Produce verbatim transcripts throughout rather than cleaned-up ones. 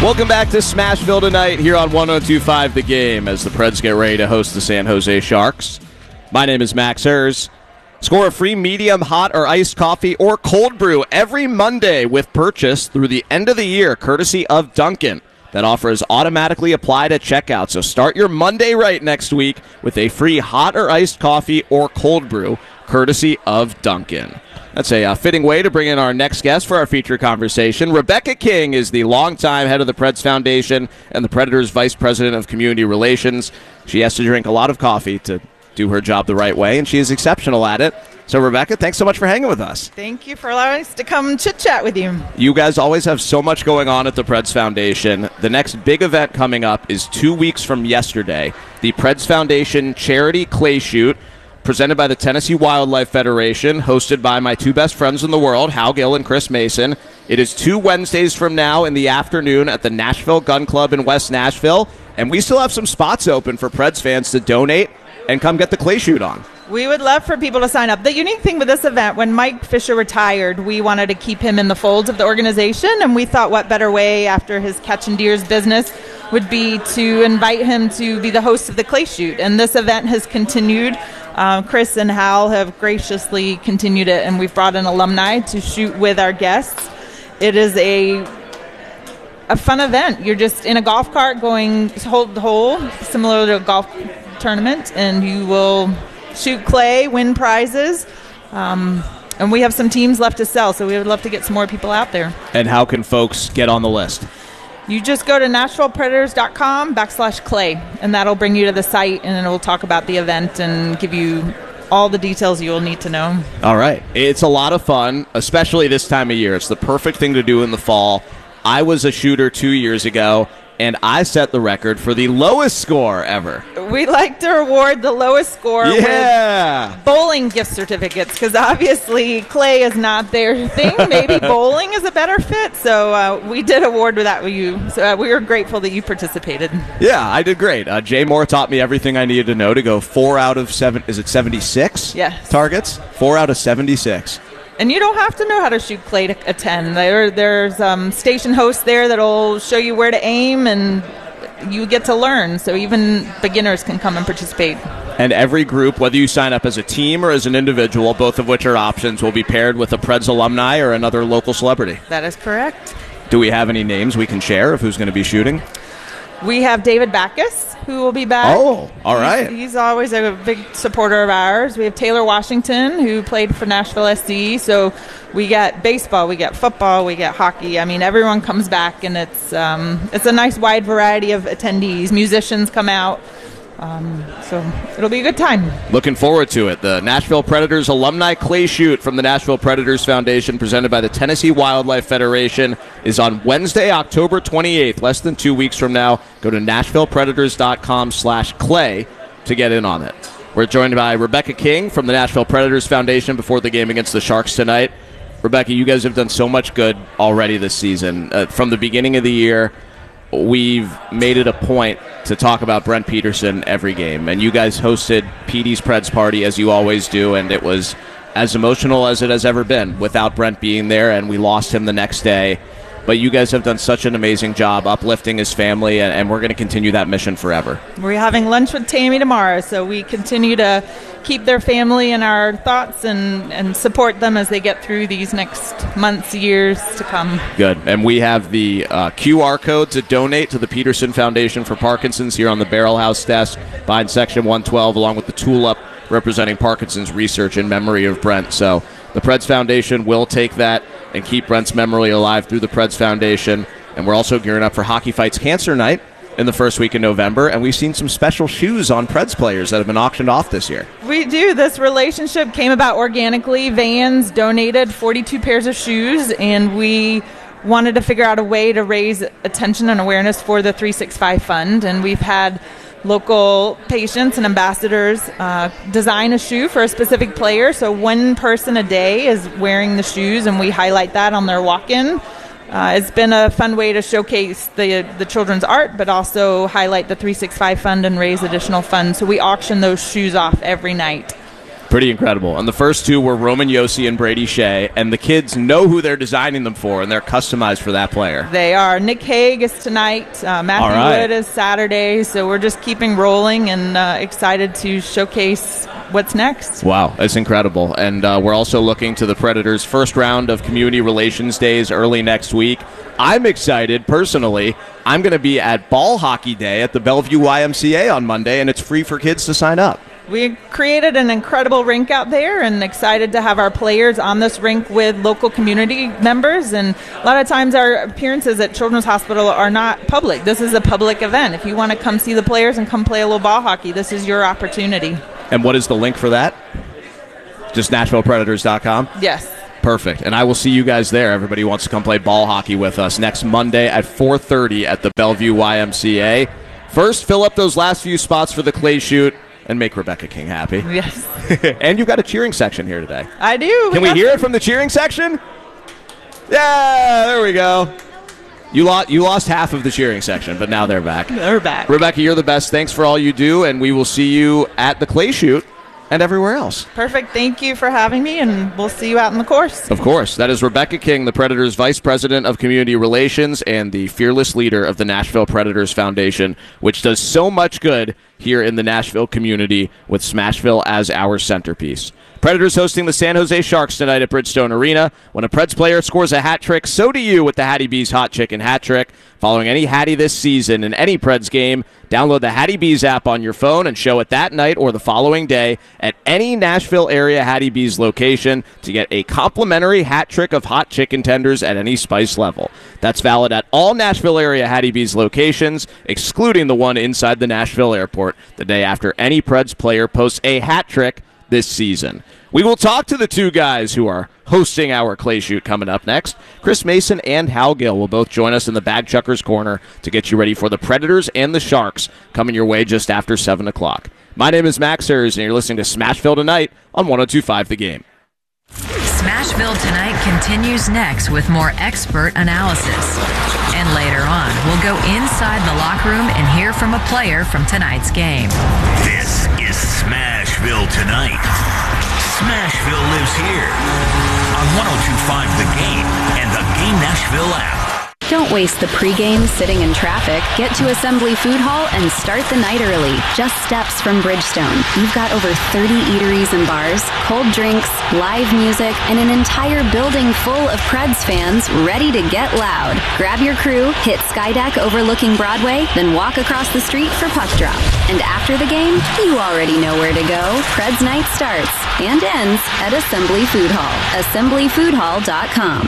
Welcome back to Smashville tonight here on one oh two point five The Game as the Preds get ready to host the San Jose Sharks. My name is Max Hers. Score a free medium, hot, or iced coffee or cold brew every Monday with purchase through the end of the year, courtesy of Dunkin'. That offer is automatically applied at checkout, so start your Monday right next week with a free hot or iced coffee or cold brew, courtesy of Dunkin'. That's a uh, fitting way to bring in our next guest for our feature conversation. Rebecca King is the longtime head of the Preds Foundation and the Predators' vice president of community relations. She has to drink a lot of coffee to do her job the right way, and she is exceptional at it. So, Rebecca, thanks so much for hanging with us. Thank you for allowing us to come chit-chat with you. You guys always have so much going on at the Preds Foundation. The next big event coming up is two weeks from yesterday, the Preds Foundation Charity Clay Shoot, presented by the Tennessee Wildlife Federation, hosted by my two best friends in the world, Hal Gill and Chris Mason. It is two Wednesdays from now in the afternoon at the Nashville Gun Club in West Nashville, and we still have some spots open for Preds fans to donate and come get the clay shoot on. We would love for people to sign up. The unique thing with this event, when Mike Fisher retired, we wanted to keep him in the folds of the organization, and we thought what better way after his Catch and Deers business would be to invite him to be the host of the clay shoot. And this event has continued. Um, Chris and Hal have graciously continued it, and we've brought in alumni to shoot with our guests. It is a a fun event. You're just in a golf cart going hole to hole, similar to a golf tournament, and you will shoot clay, win prizes, um, and we have some teams left to sell, so we would love to get some more people out there. And how can folks get on the list? You just go to nashville predators dot com backslash clay, and that'll bring you to the site, and it'll talk about the event and give you all the details you'll need to know. All right. It's a lot of fun, especially this time of year. It's the perfect thing to do in the fall. I was a shooter two years ago, and I set the record for the lowest score ever. We like to reward the lowest score yeah. with bowling gift certificates, because obviously clay is not their thing. Maybe bowling is a better fit, so uh, we did award with that with you. So uh, we were grateful that you participated. Yeah, I did great. Uh, Jay Moore taught me everything I needed to know to go four out of seven. Is it seventy-six? Yes. Targets? Four out of seventy-six. And you don't have to know how to shoot clay to attend. There, there's um, station hosts there that'll show you where to aim, and you get to learn. So even beginners can come and participate. And every group, whether you sign up as a team or as an individual, both of which are options, will be paired with a Preds alumni or another local celebrity. That is correct. Do we have any names we can share of who's going to be shooting? We have David Backus, who will be back. Oh, all right. He's, he's always a big supporter of ours. We have Taylor Washington, who played for Nashville S C. So we got baseball, we got football, we got hockey. I mean, everyone comes back, and it's um, it's a nice wide variety of attendees. Musicians come out. Um, so it'll be a good time. Looking forward to it. The Nashville Predators Alumni Clay Shoot from the Nashville Predators Foundation, presented by the Tennessee Wildlife Federation, is on Wednesday, October twenty-eighth, less than two weeks from now. Go to nashville predators dot com slash clay to get in on it. We're joined by Rebecca King from the Nashville Predators Foundation before the game against the Sharks tonight. Rebecca, you guys have done so much good already this season. Uh, from the beginning of the year, we've made it a point to talk about Brent Peterson every game, and you guys hosted Petey's Preds Party as you always do, and it was as emotional as it has ever been without Brent being there, and we lost him the next day. But you guys have done such an amazing job uplifting his family, and, and we're going to continue that mission forever. We're having lunch with Tammy tomorrow, so we continue to keep their family in our thoughts and, and support them as they get through these next months, years to come. Good. And we have the uh, Q R code to donate to the Peterson Foundation for Parkinson's here on the Barrel House desk behind Section one twelve, along with the tulip representing Parkinson's research in memory of Brent. So the Preds Foundation will take that and keep Brent's memory alive through the Preds Foundation. And we're also gearing up for Hockey Fights Cancer Night in the first week in November, and we've seen some special shoes on Preds players that have been auctioned off this year. We do. This relationship came about organically. Vans donated forty-two pairs of shoes, and we wanted to figure out a way to raise attention and awareness for the three sixty-five Fund, and we've had local patients and ambassadors uh, design a shoe for a specific player. So one person a day is wearing the shoes, and we highlight that on their walk-in. Uh, it's been a fun way to showcase the the children's art, but also highlight the three sixty-five Fund and raise additional funds. So we auction those shoes off every night. Pretty incredible. And the first two were Roman Yossi and Brady Shea, and the kids know who they're designing them for, and they're customized for that player. They are. Nick Hague is tonight. Uh, Matthew right. Wood is Saturday. So we're just keeping rolling and uh, excited to showcase what's next. Wow, that's incredible. And uh, we're also looking to the Predators' first round of Community Relations Days early next week. I'm excited, personally. I'm going to be at Ball Hockey Day at the Bellevue Y M C A on Monday, and it's free for kids to sign up. We created an incredible rink out there and excited to have our players on this rink with local community members. And a lot of times our appearances at Children's Hospital are not public. This is a public event. If you want to come see the players and come play a little ball hockey, this is your opportunity. And what is the link for that? Just Nashville Predators dot com? Yes. Perfect. And I will see you guys there. Everybody who wants to come play ball hockey with us next Monday at four thirty at the Bellevue Y M C A. First, fill up those last few spots for the clay shoot and make Rebecca King happy. Yes. And you've got a cheering section here today. I do. Can we hear it from the cheering section? Yeah, there we go. You lost, you lost half of the cheering section, but now they're back. They're back. Rebecca, you're the best. Thanks for all you do, and we will see you at the clay shoot and everywhere else. Perfect. Thank you for having me, and we'll see you out in the course. Of course. That is Rebecca King, the Predators' Vice President of Community Relations and the fearless leader of the Nashville Predators Foundation, which does so much good here in the Nashville community with Smashville as our centerpiece. Predators hosting the San Jose Sharks tonight at Bridgestone Arena. When a Preds player scores a hat trick, so do you with the Hattie B's Hot Chicken Hat Trick. Following any Hattie this season in any Preds game, download the Hattie B's app on your phone and show it that night or the following day at any Nashville area Hattie B's location to get a complimentary hat trick of hot chicken tenders at any spice level. That's valid at all Nashville area Hattie B's locations, excluding the one inside the Nashville airport, the day after any Preds player posts a hat trick this season. We will talk to the two guys who are hosting our clay shoot coming up next. Chris Mason and Hal Gill will both join us in the Bag Chuckers Corner to get you ready for the Predators and the Sharks coming your way just after seven o'clock. My name is Max Hers, and you're listening to Smashville Tonight on one oh two point five The Game. Smashville Tonight continues next with more expert analysis. And later on, we'll go inside the locker room and hear from a player from tonight's game. This is Smashville Tonight. Smashville lives here on one oh two point five The Game and the Game Nashville app. Don't waste the pregame sitting in traffic. Get to Assembly Food Hall and start the night early. Just steps from Bridgestone. You've got over thirty eateries and bars, cold drinks, live music, and an entire building full of Preds fans ready to get loud. Grab your crew, hit Skydeck overlooking Broadway, then walk across the street for puck drop. And after the game, you already know where to go. Preds night starts and ends at Assembly Food Hall. assembly food hall dot com.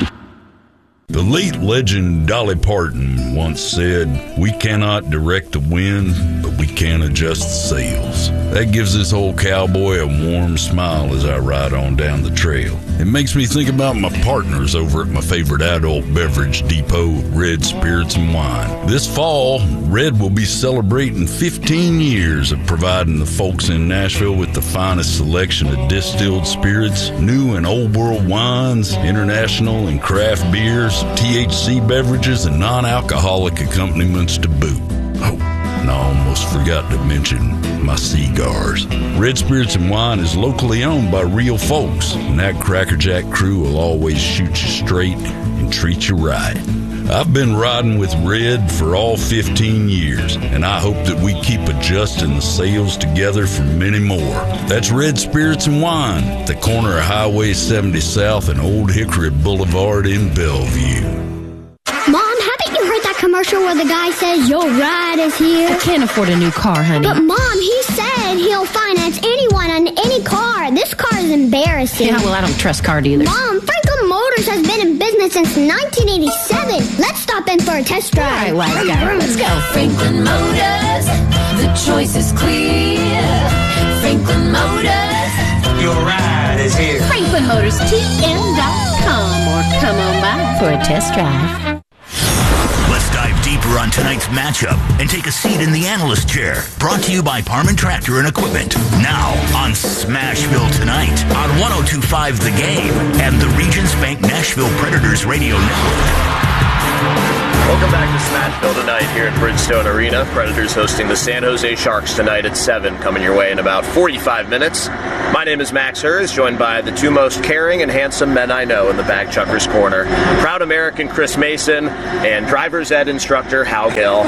The late legend Dolly Parton once said, "We cannot direct the wind, but we can adjust the sails." That gives this old cowboy a warm smile as I ride on down the trail. It makes me think about my partners over at my favorite adult beverage depot, Red Spirits and Wine. This fall, Red will be celebrating fifteen years of providing the folks in Nashville with the finest selection of distilled spirits, new and old world wines, international and craft beers, T H C beverages, and non-alcoholic accompaniments to boot. Oh, and I almost forgot to mention my cigars. Red Spirits and Wine is locally owned by real folks, and that Crackerjack crew will always shoot you straight and treat you right. I've been riding with Red for all fifteen years, and I hope that we keep adjusting the sails together for many more. That's Red Spirits and Wine, at the corner of Highway seventy South and Old Hickory Boulevard in Bellevue. Mom, haven't you heard that commercial where the guy says your ride is here? I can't afford a new car, honey. But Mom, he said he'll finance anyone on any car. This car is embarrassing. Yeah, well, I don't trust car dealers. Mom, Franklin Motors has been in business since nineteen eighty-seven. Let's stop in for a test drive. All right, wise guy. Let's go. Franklin Motors, the choice is clear. Franklin Motors, your ride is here. Franklin Motors T M dot com or come on by for a test drive. Let's dive deeper on tonight's matchup and take a seat in the analyst chair. Brought to you by Parman Tractor and Equipment. Now on Smashville Tonight on one oh two point five The Game and the Regions Bank Nashville Predators Radio Network. Welcome back to Smashville tonight here at Bridgestone Arena. Predators hosting the San Jose Sharks tonight at seven, coming your way in about forty-five minutes. My name is Max Hers, joined by the two most caring and handsome men I know in the Bag Chuckers Corner. Proud American Chris Mason and driver's ed instructor Hal Gill.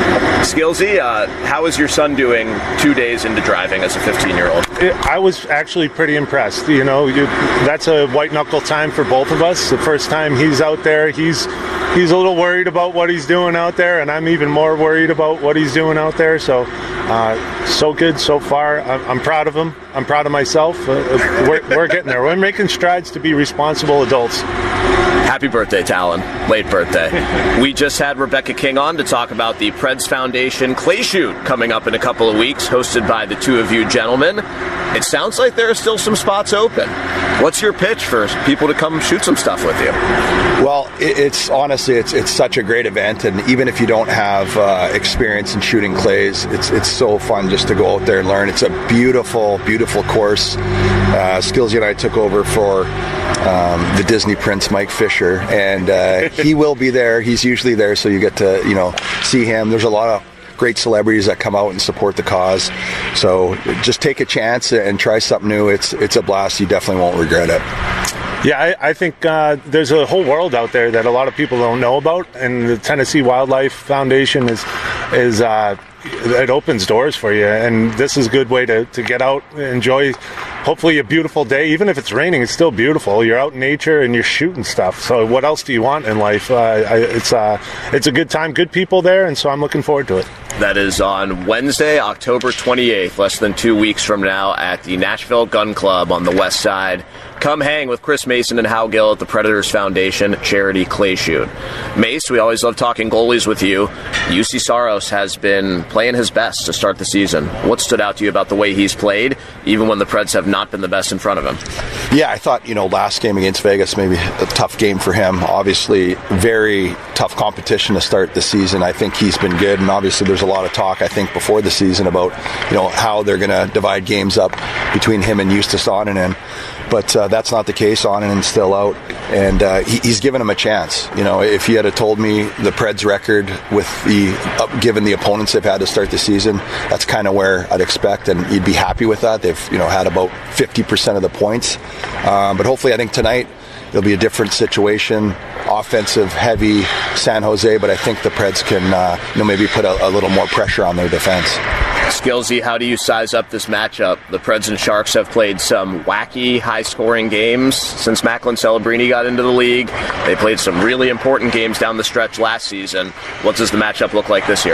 Skillsy, uh, how is your son doing two days into driving as a fifteen-year-old? I was actually pretty impressed. You know, you, that's a white-knuckle time for both of us. The first time he's out there, he's he's a little worried about what he's doing out there, and I'm even more worried about what he's doing out there. So, uh, so good so far. I'm, I'm proud of him. I'm proud of myself. Uh, we're, we're getting there. We're making strides to be responsible adults. Happy birthday, Talon. Late birthday. We just had Rebecca King on to talk about the Preds Foundation Clay Shoot coming up in a couple of weeks, hosted by the two of you gentlemen. It sounds like there are still some spots open. What's your pitch for people to come shoot some stuff with you? Well, it's honestly, it's it's such a great event, and even if you don't have uh, experience in shooting clays, it's it's so fun just to go out there and learn. It's a beautiful, beautiful course. Uh, Skillsy and I took over for um, the Disney Prince, Mike Fisher, and uh, he will be there. He's usually there, so you get to you know see him. There's a lot of great celebrities that come out and support the cause. So just take a chance and try something new. It's it's a blast. You definitely won't regret it. Yeah, I, I think uh, there's a whole world out there that a lot of people don't know about, and the Tennessee Wildlife Foundation is is uh, it opens doors for you, and this is a good way to, to get out, enjoy hopefully a beautiful day. Even if it's raining, it's still beautiful. You're out in nature and you're shooting stuff. So what else do you want in life? Uh, I, it's uh, it's a good time, good people there, and so I'm looking forward to it. That is on Wednesday, October twenty-eighth, less than two weeks from now at the Nashville Gun Club on the west side. Come hang with Chris Mason and Hal Gill at the Predators Foundation Charity Clay Shoot. Mace, we always love talking goalies with you. U C Saros has been playing his best to start the season. What stood out to you about the way he's played, even when the Preds have not been the best in front of him? Yeah, I thought, you know, last game against Vegas, maybe a tough game for him. Obviously, very tough competition to start the season. I think he's been good, and obviously there's a lot of talk, I think, before the season about, you know, how they're going to divide games up between him and Justus Onanen. But uh, that's not the case. Onanen's still out, and uh, he, he's given him a chance. You know, if you had told me the Preds' record with the uh, given the opponents they've had to start the season, that's kind of where I'd expect, and you'd be happy with that. They've, you know, had about fifty percent of the points, uh, but hopefully, I think tonight it'll be a different situation. Offensive heavy San Jose, but I think the Preds can, uh, you know, maybe put a, a little more pressure on their defense. Skillsy, how do you size up this matchup? The Preds and Sharks have played some wacky, high-scoring games since Macklin Celebrini got into the league. They played some really important games down the stretch last season. What does the matchup look like this year?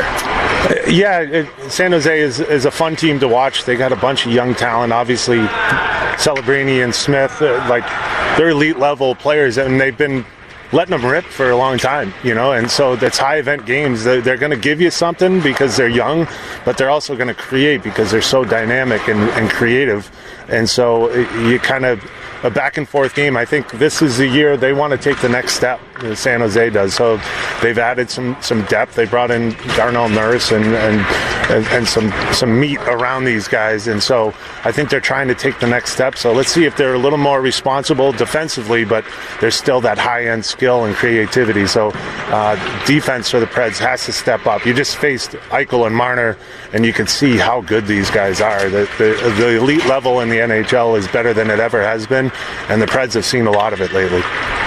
Yeah, it, San Jose is, is a fun team to watch. They got a bunch of young talent. Obviously, Celebrini and Smith, uh, like, they're elite-level players, and they've been letting them rip for a long time, you know, and so that's high event games. They're, they're going to give you something because they're young, but they're also going to create because they're so dynamic and, and creative. And so it, you kind of a back and forth game. I think this is the year they want to take the next step. San Jose does. So they've added some, some depth. They brought in Darnell Nurse and and, and and some some meat around these guys. And so I think they're trying to take the next step. So let's see if they're a little more responsible defensively, but there's still that high end skill and creativity. So uh, defense for the Preds has to step up. You just faced Eichel and Marner, and you can see how good these guys are. The, the, the elite level in the N H L is better than it ever has been, and the Preds have seen a lot of it lately.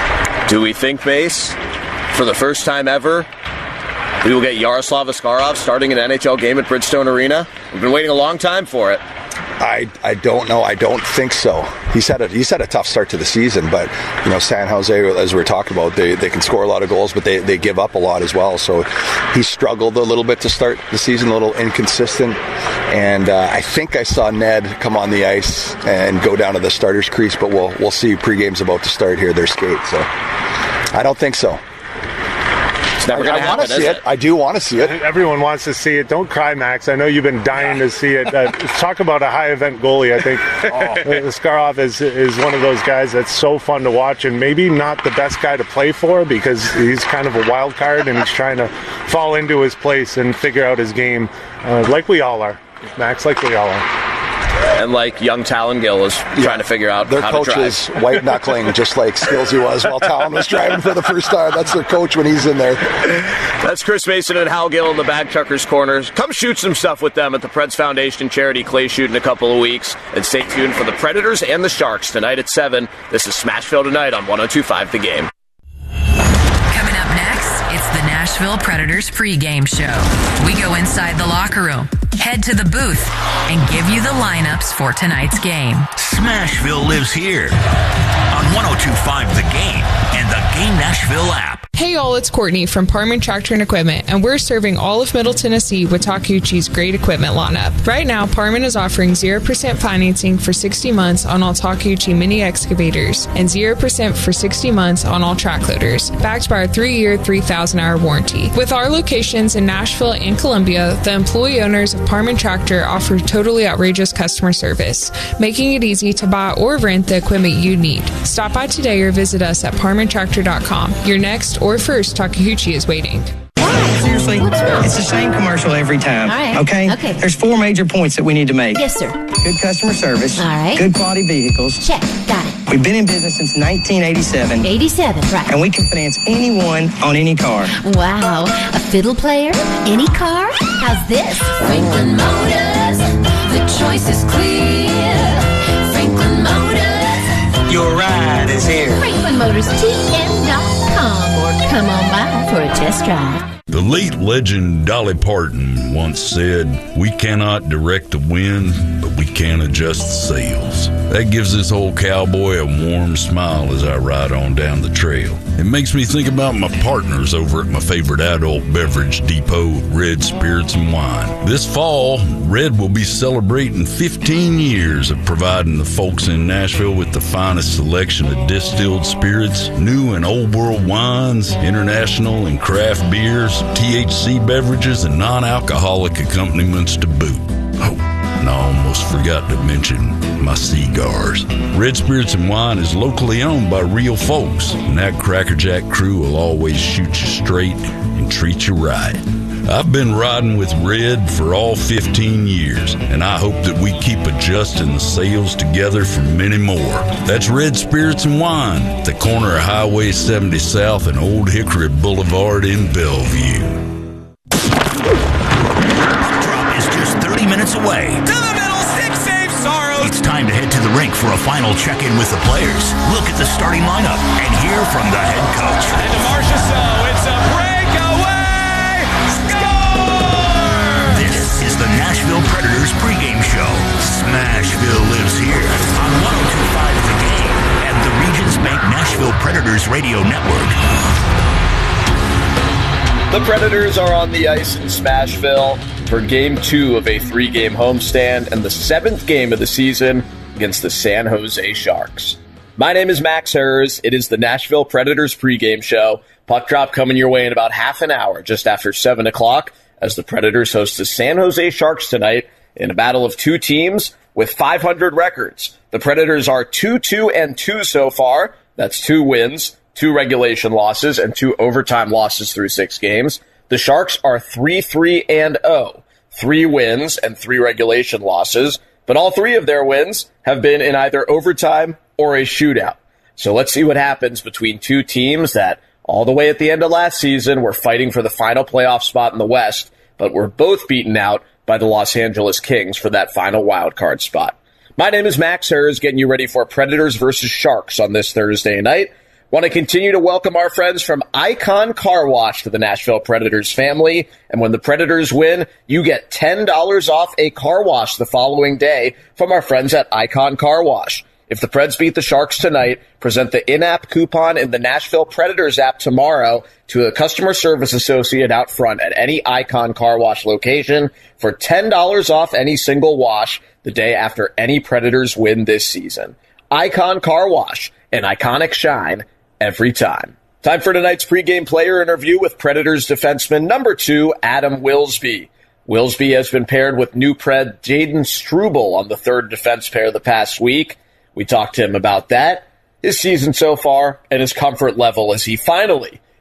Do we think, Mace, for the first time ever, we will get Yaroslav Askarov starting an N H L game at Bridgestone Arena? We've been waiting a long time for it. I, I don't know. I don't think so. He's had a he's had a tough start to the season, but you know, San Jose, as we were talking about, they, they can score a lot of goals, but they, they give up a lot as well. So he struggled a little bit to start the season, a little inconsistent. And uh, I think I saw Ned come on the ice and go down to the starter's crease, but we'll we'll see. Pre-game's about to start here, their skate. So I don't think so. Never I, I want to see it. it. I do want to see it. Everyone wants to see it. Don't cry, Max. I know you've been dying to see it. Uh, talk about a high-event goalie. I think oh. Askarov is is one of those guys that's so fun to watch, and maybe not the best guy to play for because he's kind of a wild card and he's trying to fall into his place and figure out his game, uh, like we all are, Max, like we all are. And like young Talon Gill is yeah. trying to figure out their how coach to drive. is white knuckling just like Skillsy was while Talon was driving for the first time. That's their coach when he's in there. That's Chris Mason and Hal Gill in the Bag Truckers Corners. Come shoot some stuff with them at the Preds Foundation charity clay shoot in a couple of weeks. And stay tuned for the Predators and the Sharks tonight at seven. This is Smashville Tonight on one oh two point five The Game. Coming up next, it's the Nashville Predators pregame show. We go inside the locker room, head to the booth, and give you the lineups for tonight's game. Smashville lives here on one oh two point five The Game and the Game Nashville app. Hey all, it's Courtney from Parman Tractor and Equipment, and we're serving all of Middle Tennessee with Takeuchi's great equipment lineup. Right now, Parman is offering zero percent financing for sixty months on all Takeuchi mini excavators and zero percent for sixty months on all track loaders, backed by our three-year, three thousand hour warranty. With our locations in Nashville and Columbia, the employee owners of Parman Tractor offer totally outrageous customer service, making it easy to buy or rent the equipment you need. Stop by today or visit us at parman tractor dot com. Your next or first Takeuchi is waiting. Seriously, it's the same commercial every time. All right. Okay? Okay. There's four major points that we need to make. Yes, sir. Good customer service. All right. Good quality vehicles. Check. Got it. We've been in business since nineteen eighty-seven. eighty-seven, right. And we can finance anyone on any car. Wow. A fiddle player? Any car? How's this? Franklin Motors. The choice is clear. Franklin Motors. Your ride is here. Franklin Motors T M dot com or come on by for a test drive. The late legend Dolly Parton once said, "We cannot direct the wind, but we can adjust the sails." That gives this old cowboy a warm smile as I ride on down the trail. It makes me think about my partners over at my favorite adult beverage depot, Red Spirits and Wine. This fall, Red will be celebrating fifteen years of providing the folks in Nashville with the finest selection of distilled spirits, new and old world wines, international and craft beers, T H C beverages, and non-alcoholic accompaniments to boot. Oh, and I almost forgot to mention my cigars. Red Spirits and Wine is locally owned by real folks, and that Crackerjack crew will always shoot you straight and treat you right. I've been riding with Red for all fifteen years, and I hope that we keep adjusting the sails together for many more. That's Red Spirits and Wine, at the corner of Highway seventy South and Old Hickory Boulevard in Bellevue. Drop is just thirty minutes away. To the middle, six save Sorrow. It's time to head to the rink for a final check-in with the players. Look at the starting lineup and hear from the head coach. And to Marcia So, it's a breakaway. This is the Nashville Predators pregame show. Smashville lives here on one oh two point five The Game and the Regions Bank Nashville Predators Radio Network. The Predators are on the ice in Smashville for game two of a three-game homestand and the seventh game of the season against the San Jose Sharks. My name is Max Herz. It is the Nashville Predators pregame show. Puck drop coming your way in about half an hour, just after seven o'clock, as the Predators host the San Jose Sharks tonight in a battle of two teams with five hundred records. The Predators are two two and two so far. That's two wins, two regulation losses, and two overtime losses through six games. The Sharks are three three and oh, three wins and three regulation losses, but all three of their wins have been in either overtime or a shootout. So let's see what happens between two teams that all the way at the end of last season were fighting for the final playoff spot in the West, but were both beaten out by the Los Angeles Kings for that final wildcard spot. My name is Max Herz, getting you ready for Predators versus Sharks on this Thursday night. Want to continue to welcome our friends from Icon Car Wash to the Nashville Predators family. And when the Predators win, you get ten dollars off a car wash the following day from our friends at Icon Car Wash. If the Preds beat the Sharks tonight, present the in-app coupon in the Nashville Predators app tomorrow to a customer service associate out front at any Icon Car Wash location for ten dollars off any single wash the day after any Predators win this season. Icon Car Wash, an iconic shine every time. Time for tonight's pregame player interview with Predators defenseman number two, Adam Wilsby. Wilsby has been paired with new Pred Jaden Struble on the third defense pair the past week. We talked to him about that, his season so far, and his comfort level as he finally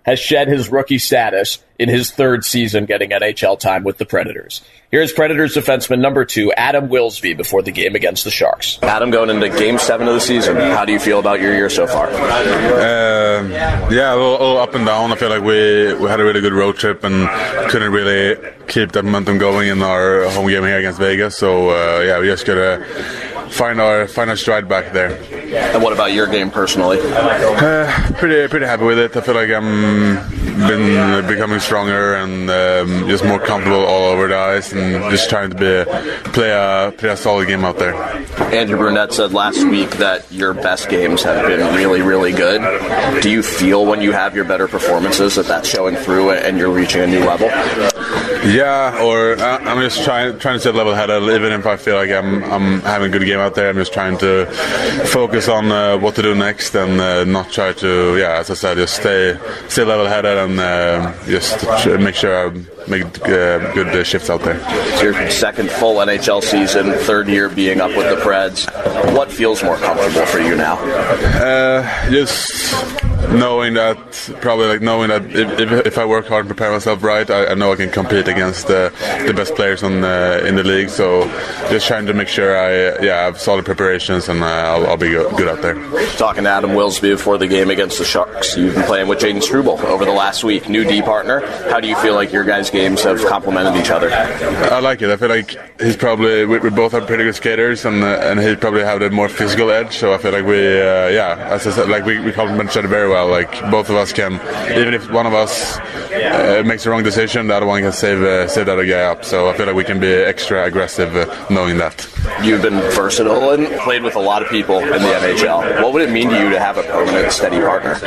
has shed his rookie status in his third season getting N H L time with the Predators. Here's Predators defenseman number two, Adam Wilsby, before the game against the Sharks. Adam, going into game seven of the season, how do you feel about your year so far? Um, yeah, a little, a little up and down. I feel like we, we had a really good road trip and couldn't really keep that momentum going in our home game here against Vegas. So, uh, yeah, we just got to find our find our stride back there. And what about your game personally? Uh, pretty pretty happy with it. I feel like I'm been becoming stronger and um, just more comfortable all over the ice and just trying to be play a play a solid game out there. Andrew Brunette said last week that your best games have been really, really good. Do you feel when you have your better performances that that's showing through and you're reaching a new level? Yeah, or uh, I'm just trying trying to stay level-headed. Even if I feel like I'm I'm having a good game out there, I'm just trying to focus on uh, what to do next and uh, not try to, yeah, as I said, just stay stay level-headed and uh, just make sure I make uh, good uh, shifts out there. It's your second full N H L season, third year being up with the Preds. What feels more comfortable for you now? Uh, just knowing that, probably like knowing that if, if, if I work hard and prepare myself right, I, I know I can compete against uh, the best players on uh, in the league. So just trying to make sure I yeah have solid preparations and uh, I'll, I'll be good, good out there. Talking to Adam Wilsby before the game against the Sharks. You've been playing with Jaden Struble over the last week, new D partner. How do you feel like your guys' games have complemented each other? I like it. I feel like he's probably we, we both have pretty good skaters and uh, and he probably have the more physical edge. So I feel like we uh, yeah as I said, like we, we complement each other very well. Like both of us can, even if one of us uh, makes the wrong decision, the other one can save uh, save the other guy up. So I feel like we can be extra aggressive uh, knowing that. You've been versatile and played with a lot of people in the N H L. What would it mean to you to have a permanent, steady partner?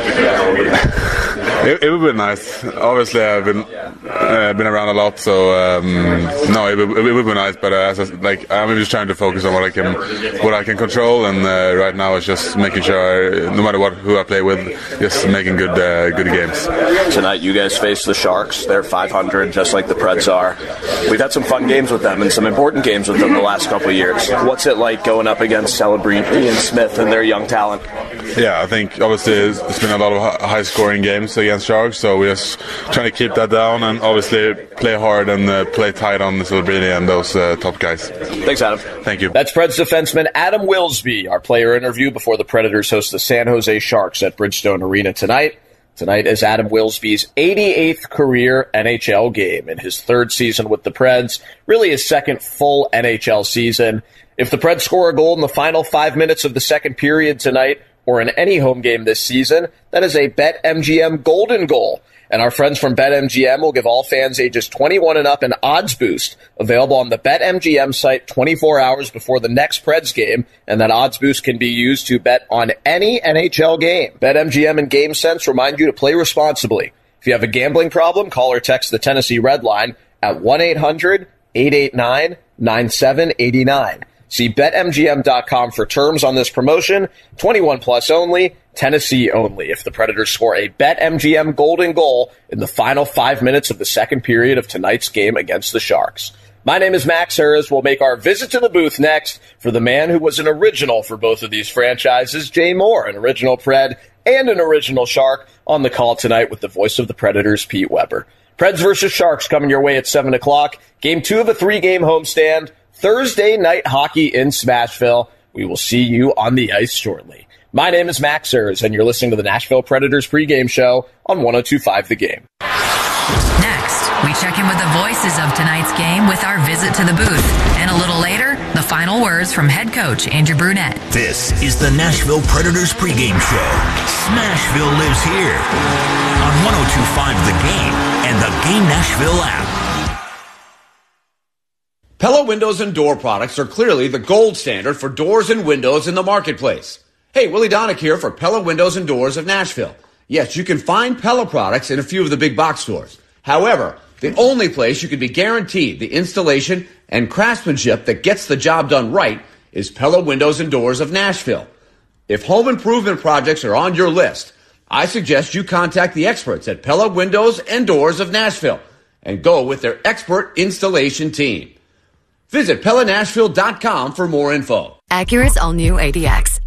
It, it would be nice. Obviously, I've been uh, been around a lot, so um, no, it, it, it would be nice. But uh, as I, like, I'm just trying to focus on what I can, what I can control, and uh, right now it's just making sure, I, no matter what who I play with, just making good uh, good games. Tonight, you guys face the Sharks. They're five hundred, just like the Preds are. We've had some fun games with them and some important games with them the last couple of years. What's it like going up against Celebrini and Smith and their young talent? Yeah, I think obviously it's been a lot of high-scoring games against Sharks, so we're just trying to keep that down and obviously play hard and uh, play tight on Celebrini and those uh, top guys. Thanks, Adam. Thank you. That's Preds defenseman Adam Wilsby, our player interview before the Predators host the San Jose Sharks at Bridgestone Arena tonight. Tonight is Adam Wilsby's eighty-eighth career N H L game in his third season with the Preds, really his second full N H L season. If the Preds score a goal in the final five minutes of the second period tonight, or in any home game this season, that is a BetMGM golden goal. And our friends from BetMGM will give all fans ages twenty-one and up an odds boost, available on the BetMGM site twenty-four hours before the next Preds game, and that odds boost can be used to bet on any N H L game. BetMGM and GameSense remind you to play responsibly. If you have a gambling problem, call or text the Tennessee Red Line at one eight hundred eight eight nine nine seven eight nine. See Bet M G M dot com for terms on this promotion. twenty-one plus only, Tennessee only. If the Predators score a BetMGM golden goal in the final five minutes of the second period of tonight's game against the Sharks. My name is Max Harris. We'll make our visit to the booth next for the man who was an original for both of these franchises, Jay Moore, an original Pred and an original Shark, on the call tonight with the voice of the Predators, Pete Weber. Preds versus Sharks coming your way at seven o'clock. Game two of a three-game homestand. Thursday night hockey in Smashville. We will see you on the ice shortly. My name is Max Ers, and you're listening to the Nashville Predators pregame show on one oh two point five The Game. Next, we check in with the voices of tonight's game with our visit to the booth. And a little later, the final words from head coach Andrew Brunette. This is the Nashville Predators pregame show. Smashville lives here on one oh two point five The Game and the Game Nashville app. Pella Windows and Door products are clearly the gold standard for doors and windows in the marketplace. Hey, Willie Donick here for Pella Windows and Doors of Nashville. Yes, you can find Pella products in a few of the big box stores. However, the only place you can be guaranteed the installation and craftsmanship that gets the job done right is Pella Windows and Doors of Nashville. If home improvement projects are on your list, I suggest you contact the experts at Pella Windows and Doors of Nashville and go with their expert installation team. Visit Pella Nashville dot com for more info. Acura's all-new A D X.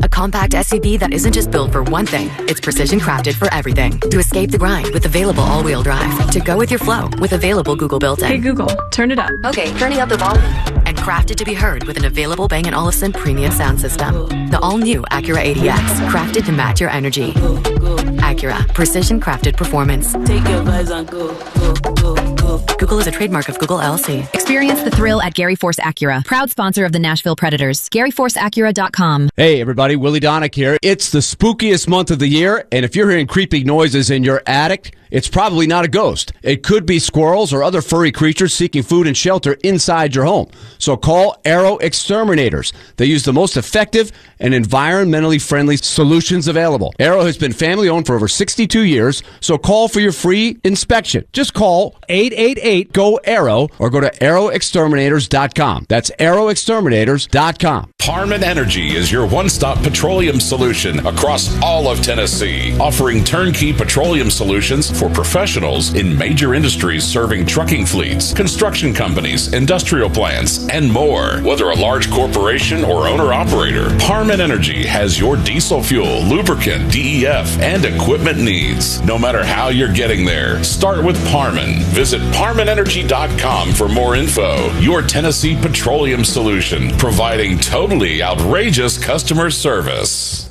A compact S U V that isn't just built for one thing, it's precision crafted for everything. To escape the grind with available all-wheel drive. To go with your flow with available Google built-in. Hey Google, turn it up. Okay, turning up the volume. And crafted to be heard with an available Bang and Olufsen premium sound system. The all-new Acura A D X, crafted to match your energy. Acura, precision crafted performance. Take your vibes on go, go, go, go. Google is a trademark of Google L L C. Experience the thrill at Gary Force Acura, proud sponsor of the Nashville Predators. Gary Force Acura dot com. Hey everybody, Willie Donick here. It's the spookiest month of the year, and if you're hearing creepy noises in your attic, it's probably not a ghost. It could be squirrels or other furry creatures seeking food and shelter inside your home. So call Arrow Exterminators. They use the most effective and environmentally friendly solutions available. Arrow has been family owned for over sixty-two years, so call for your free inspection. Just call eight eight eight, G O, ARROW or go to arrow exterminators dot com. That's arrow exterminators dot com. Parman Energy is your one-stop petroleum solution across all of Tennessee, offering turnkey petroleum solutions for professionals in major industries serving trucking fleets, construction companies, industrial plants, and more. Whether a large corporation or owner-operator, Parman Energy has your diesel fuel, lubricant, D E F, and equipment needs. No matter how you're getting there, start with Parman. Visit parman energy dot com for more info. Your Tennessee petroleum solution, providing totally outrageous customer service.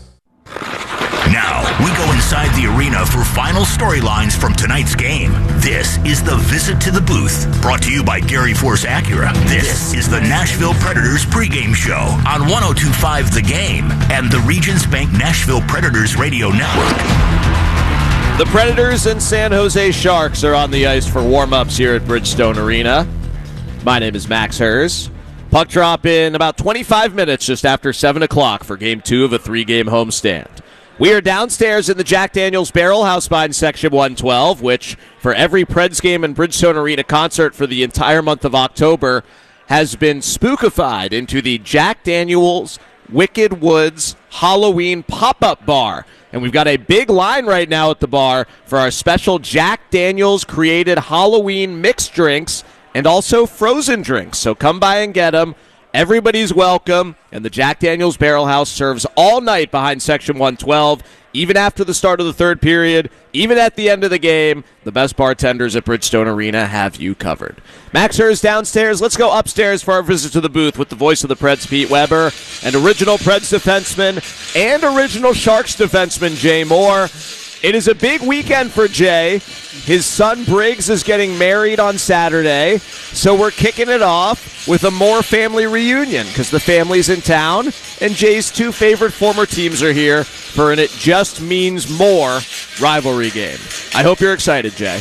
Now, we go inside the arena for final storylines from tonight's game. This is the Visit to the Booth, brought to you by Gary Force Acura. This is the Nashville Predators pregame show on one oh two point five The Game and the Regions Bank Nashville Predators Radio Network. The Predators and San Jose Sharks are on the ice for warm-ups here at Bridgestone Arena. My name is Max Hers. Puck drop in about twenty-five minutes just after seven o'clock for game two of a three-game homestand. We are downstairs in the Jack Daniels Barrel House behind Section one twelve, which, for every Preds game and Bridgestone Arena concert for the entire month of October, has been spookified into the Jack Daniels Wicked Woods Halloween pop-up bar. And we've got a big line right now at the bar for our special Jack Daniels created Halloween mixed drinks and also frozen drinks. So come by and get them. Everybody's welcome, and the Jack Daniels Barrel House serves all night behind Section one twelve, even after the start of the third period, even at the end of the game. The best bartenders at Bridgestone Arena have you covered. Max Hers downstairs. Let's go upstairs for our visit to the booth with the voice of the Preds, Pete Weber, and original Preds defenseman and original Sharks defenseman, Jay Moore. It is a big weekend for Jay. His son Briggs is getting married on Saturday, so we're kicking it off with a Moore family reunion because the family's in town, and Jay's two favorite former teams are here for an It Just Means More rivalry game. I hope you're excited, Jay.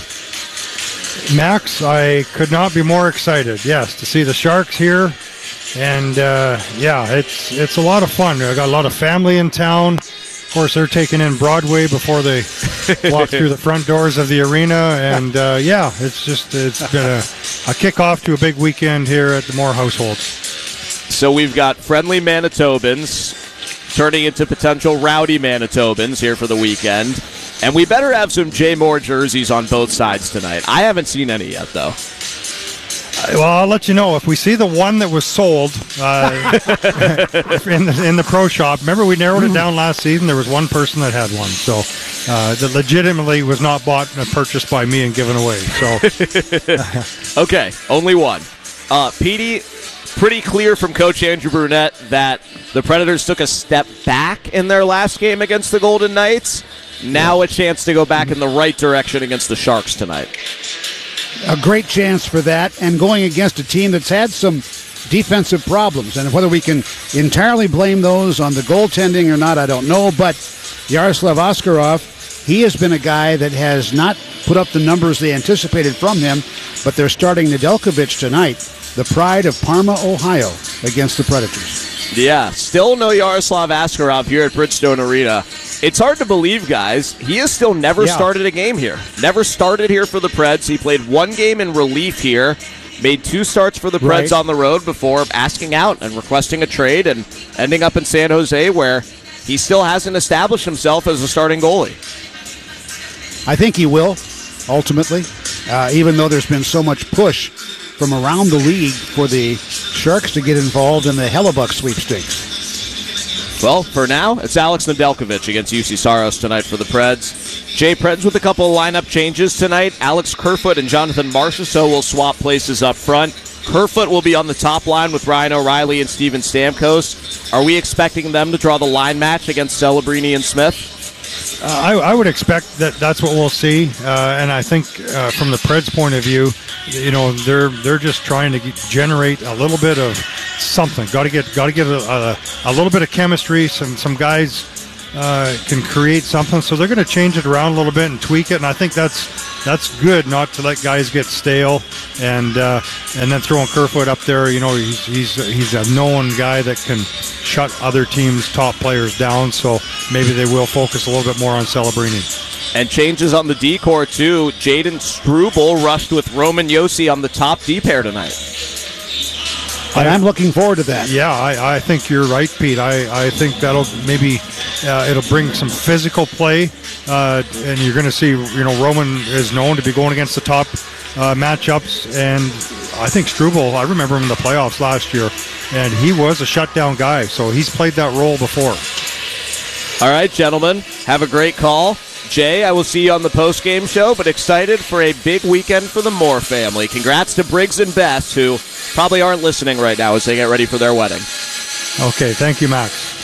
Max, I could not be more excited, yes, to see the Sharks here. And, uh, yeah, it's it's a lot of fun. I got a lot of family in town. Of course, they're taking in Broadway before they walk through the front doors of the arena. And, uh, yeah, it's just it's been a, a kickoff to a big weekend here at the Moore household. So we've got friendly Manitobans turning into potential rowdy Manitobans here for the weekend. And we better have some Jay Moore jerseys on both sides tonight. I haven't seen any yet, though. Well, I'll let you know if we see the one that was sold uh, in the in the pro shop. Remember, we narrowed it down last season. There was one person that had one, so uh, that legitimately was not bought and purchased by me and given away. So, okay, only one. Uh, Petey, pretty clear from Coach Andrew Brunette that the Predators took a step back in their last game against the Golden Knights. Now a chance to go back in the right direction against the Sharks tonight. A great chance for that, and going against a team that's had some defensive problems. And whether we can entirely blame those on the goaltending or not, I don't know. But Yaroslav Askarov, he has been a guy that has not put up the numbers they anticipated from him, but they're starting Nedeljkovic tonight, the pride of Parma, Ohio, against the Predators. Yeah, still no Yaroslav Askarov here at Bridgestone Arena. It's hard to believe, guys. He has still never yeah. started a game here. Never started here for the Preds. He played one game in relief here, made two starts for the Preds right. on the road before asking out and requesting a trade and ending up in San Jose, where he still hasn't established himself as a starting goalie. I think he will, ultimately, uh, even though there's been so much push from around the league for the Sharks to get involved in the Hellebuck sweepstakes. Well, for now, it's Alex Nedeljkovic against U C Saros tonight for the Preds. Jay, Preds with a couple of lineup changes tonight. Alex Kerfoot and Jonathan Marchessault will swap places up front. Kerfoot will be on the top line with Ryan O'Reilly and Steven Stamkos. Are we expecting them to draw the line match against Celebrini and Smith? Uh, I, I would expect that that's what we'll see, uh, and I think uh, from the Preds' point of view, you know, they're they're just trying to get, generate a little bit of something. Got to get got to get a, a, a little bit of chemistry. Some some guys uh, can create something, so they're going to change it around a little bit and tweak it. And I think that's that's good, not to let guys get stale, and uh, and then throwing Kerfoot up there. You know, he's he's he's a known guy that can shut other teams' top players down. So maybe they will focus a little bit more on Celebrini. And changes on the D-core, too. Jaden Struble rushed with Roman Josi on the top D pair tonight. And I'm looking forward to that. Yeah, I, I think you're right, Pete. I, I think that'll maybe uh, it'll bring some physical play, uh, and you're going to see, you know, Roman is known to be going against the top uh, matchups, and I think Struble, I remember him in the playoffs last year, and he was a shutdown guy, so he's played that role before. All right, gentlemen, have a great call. Jay, I will see you on the post-game show, but excited for a big weekend for the Moore family. Congrats to Briggs and Bess, who probably aren't listening right now as they get ready for their wedding. Okay, thank you, Max.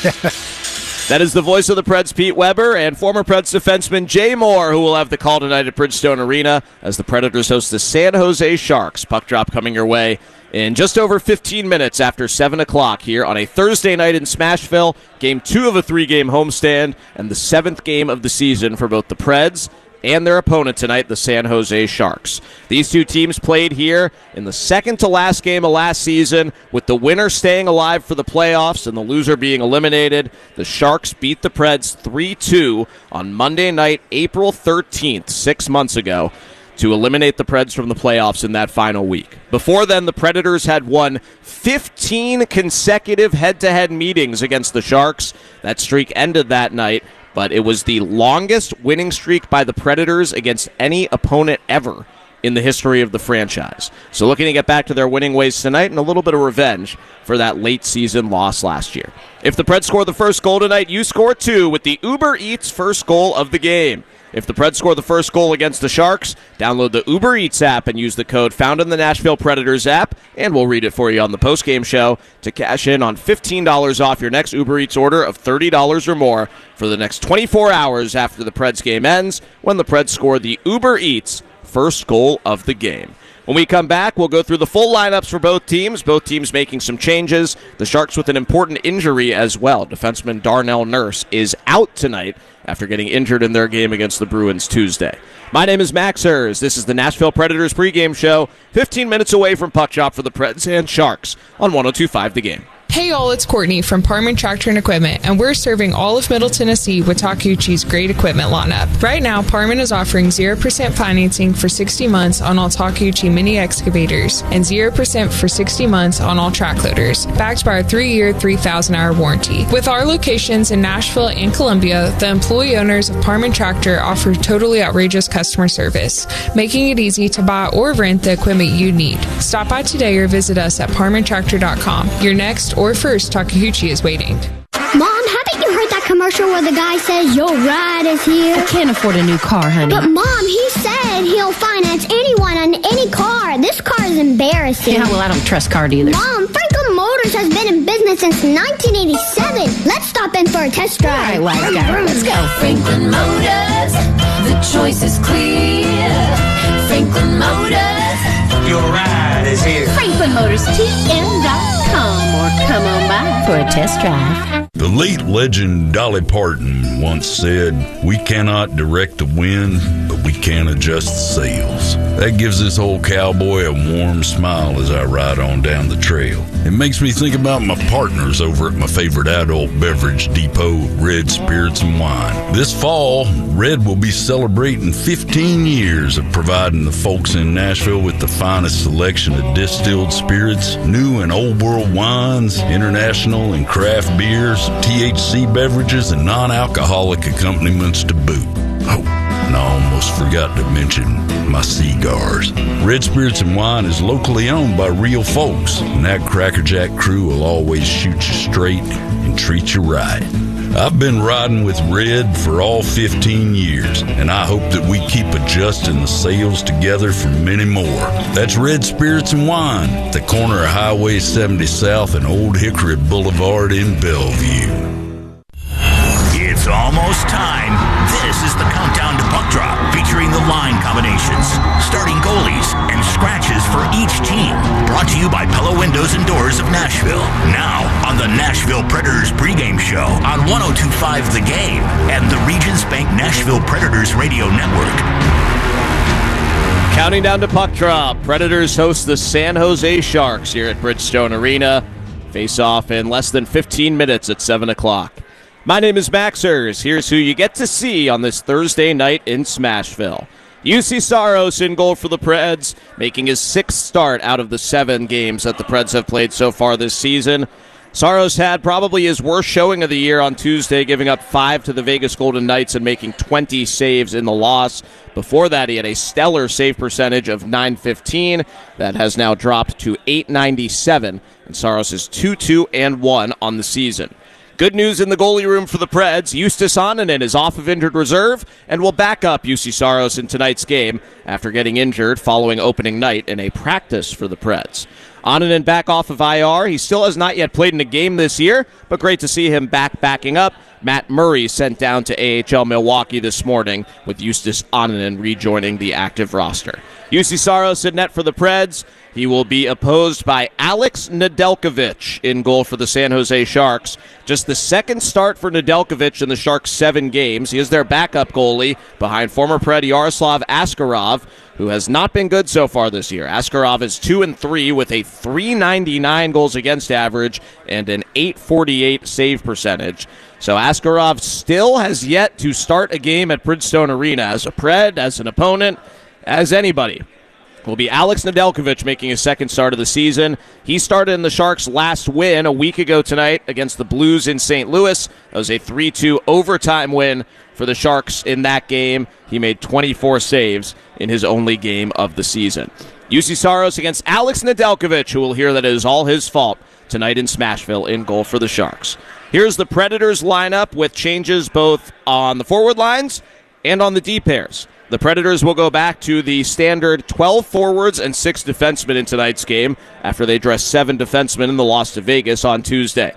That is the voice of the Preds, Pete Weber, and former Preds defenseman Jay Moore, who will have the call tonight at Bridgestone Arena as the Predators host the San Jose Sharks. Puck drop coming your way in just over fifteen minutes after seven o'clock here on a Thursday night in Smashville. Game two of a three-game homestand and the seventh game of the season for both the Preds and their opponent tonight, the San Jose Sharks. These two teams played here in the second-to-last game of last season, with the winner staying alive for the playoffs and the loser being eliminated. The Sharks beat the Preds three two on Monday night, April thirteenth, six months ago, to eliminate the Preds from the playoffs in that final week. Before then, the Predators had won fifteen consecutive head-to-head meetings against the Sharks. That streak ended that night, but it was the longest winning streak by the Predators against any opponent ever in the history of the franchise. So looking to get back to their winning ways tonight and a little bit of revenge for that late-season loss last year. If the Preds score the first goal tonight, you score two with the Uber Eats first goal of the game. If the Preds score the first goal against the Sharks, download the Uber Eats app and use the code found in the Nashville Predators app, and we'll read it for you on the postgame show to cash in on fifteen dollars off your next Uber Eats order of thirty dollars or more for the next twenty-four hours after the Preds game ends, when the Preds score the Uber Eats first goal of the game. When we come back, we'll go through the full lineups for both teams, both teams making some changes. The Sharks with an important injury as well. Defenseman Darnell Nurse is out tonight after getting injured in their game against the Bruins Tuesday. My name is Max Hers. This is the Nashville Predators pregame show, fifteen minutes away from puck drop for the Preds and Sharks on one oh two point five The Game. Hey all, it's Courtney from Parman Tractor and Equipment, and we're serving all of Middle Tennessee with Takeuchi's great equipment lineup. Right now, Parman is offering zero percent financing for sixty months on all Takeuchi mini excavators and zero percent for sixty months on all track loaders, backed by our three-year, three thousand hour warranty. With our locations in Nashville and Columbia, the employee owners of Parman Tractor offer totally outrageous customer service, making it easy to buy or rent the equipment you need. Stop by today or visit us at parman tractor dot com. Your next or first Takeuchi is waiting. Mom, haven't you heard that commercial where the guy says your ride is here? I can't afford a new car, honey. But Mom, he said he'll finance anyone on any car. This car is embarrassing. Yeah, well, I don't trust car dealers. Mom, Franklin Motors has been in business since nineteen eighty-seven. Let's stop in for a test drive. All right, wise guy, let's go. Franklin Motors, the choice is clear. Franklin Motors, your ride is here. Franklin Motors T M dot com or come on by for a test drive. The late legend Dolly Parton once said, "We cannot direct the wind, but we can adjust the sails." That gives this old cowboy a warm smile as I ride on down the trail. It makes me think about my partners over at my favorite adult beverage depot, Red Spirits and Wine. This fall, Red will be celebrating fifteen years of providing the folks in Nashville with the finest selection of distilled spirits, new and old world wines, international and craft beers, T H C beverages, and non-alcoholic accompaniments to boot. Oh, And I almost forgot to mention my cigars. Red Spirits and Wine is locally owned by real folks, and that Cracker Jack crew will always shoot you straight and treat you right. I've been riding with Red for all fifteen years, and I hope that we keep adjusting the sails together for many more. That's Red Spirits and Wine, at the corner of Highway seventy South and Old Hickory Boulevard in Bellevue. It's almost time. This is the Countdown to Puck Drop, featuring the line combinations, starting goalies, and scratches for each team. Brought to you by Pella Windows and Doors of Nashville. Now on the Nashville Predators pregame show on one oh two point five The Game and the Regions Bank Nashville Predators Radio Network. Counting down to puck drop, Predators host the San Jose Sharks here at Bridgestone Arena. Face off in less than fifteen minutes at seven o'clock. My name is Max Ers. Here's who you get to see on this Thursday night in Smashville. U C Saros in goal for the Preds, making his sixth start out of the seven games that the Preds have played so far this season. Saros had probably his worst showing of the year on Tuesday, giving up five to the Vegas Golden Knights and making twenty saves in the loss. Before that, he had a stellar save percentage of nine fifteen. That has now dropped to eight ninety-seven, and Saros is two two and one on the season. Good news in the goalie room for the Preds. Justus Annunen is off of injured reserve and will back up U C Saros in tonight's game after getting injured following opening night in a practice for the Preds. Annunen back off of I R. He still has not yet played in a game this year, but great to see him back backing up. Matt Murray sent down to A H L Milwaukee this morning with Justus Annunen rejoining the active roster. U C Saros in net for the Preds. He will be opposed by Alex Nedeljkovic in goal for the San Jose Sharks. Just the second start for Nedeljkovic in the Sharks' seven games. He is their backup goalie behind former Pred Yaroslav Askarov, who has not been good so far this year. Askarov is two and three with a three ninety-nine goals against average and an eight forty-eight save percentage. So Askarov still has yet to start a game at Bridgestone Arena as a Pred, as an opponent, as anybody. Will be Alex Nedeljkovic making his second start of the season. He started in the Sharks' last win a week ago tonight against the Blues in Saint Louis. That was a three two overtime win for the Sharks in that game. He made twenty-four saves in his only game of the season. U C Saros against Alex Nedeljkovic, who will hear that it is all his fault tonight in Smashville in goal for the Sharks. Here's the Predators lineup with changes both on the forward lines and on the D pairs. The Predators will go back to the standard twelve forwards and six defensemen in tonight's game after they dressed seven defensemen in the loss to Vegas on Tuesday.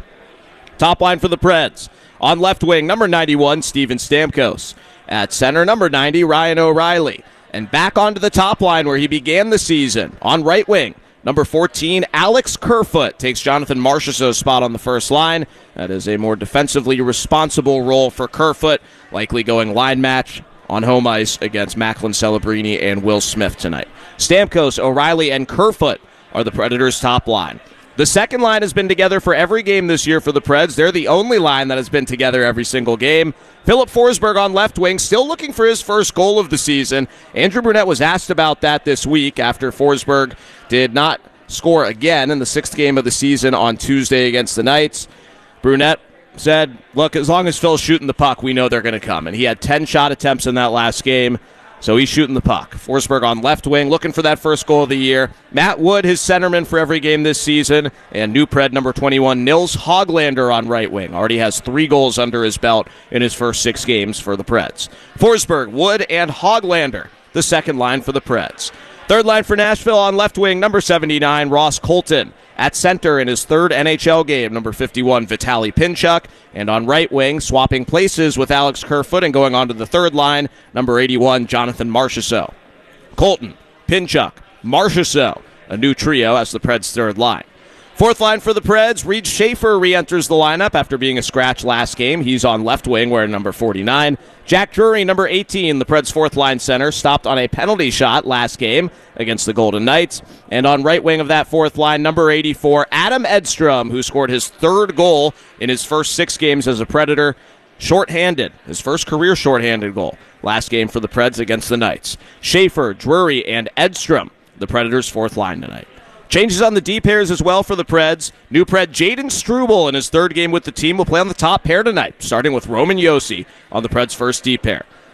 Top line for the Preds. On left wing, number ninety-one, Steven Stamkos. At center, number ninety, Ryan O'Reilly. And back onto the top line where he began the season. On right wing, number fourteen, Alex Kerfoot takes Jonathan Marchessault's spot on the first line. That is a more defensively responsible role for Kerfoot, likely going line match on home ice against Macklin Celebrini and Will Smith tonight. Stamkos, O'Reilly, and Kerfoot are the Predators' top line. The second line has been together for every game this year for the Preds. They're the only line that has been together every single game. Philip Forsberg on left wing, still looking for his first goal of the season. Andrew Brunette was asked about that this week after Forsberg did not score again in the sixth game of the season on Tuesday against the Knights. Brunette said, look, as long as Phil's shooting the puck, we know they're going to come. And he had ten shot attempts in that last game, so he's shooting the puck. Forsberg on left wing, looking for that first goal of the year. Matt Wood, his centerman for every game this season. And new Pred number twenty-one, Nils Hoglander on right wing. Already has three goals under his belt in his first six games for the Preds. Forsberg, Wood, and Hoglander, the second line for the Preds. Third line for Nashville on left wing, number seventy-nine, Ross Colton. At center in his third N H L game, number fifty-one, Vitaly Pinchuk. And on right wing, swapping places with Alex Kerfoot and going on to the third line, number eighty-one, Jonathan Marchessault. Colton, Pinchuk, Marchessault, a new trio as the Preds' third line. Fourth line for the Preds, Reed Schaefer re-enters the lineup after being a scratch last game. He's on left wing wearing number forty-nine. Jack Drury, number eighteen, the Preds' fourth line center, stopped on a penalty shot last game against the Golden Knights. And on right wing of that fourth line, number eighty-four, Adam Edstrom, who scored his third goal in his first six games as a Predator, shorthanded, his first career shorthanded goal last game for the Preds against the Knights. Schaefer, Drury, and Edstrom, the Predators' fourth line tonight. Changes on the D pairs as well for the Preds. New Pred Jaden Struble in his third game with the team will play on the top pair tonight, starting with Roman Josi on the Preds' first D pair.